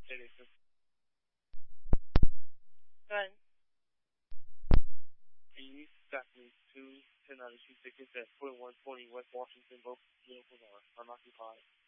Jason. Go ahead. East Stephanie 2, 1092 tickets at 2120 West Washington, Boulevard, unoccupied.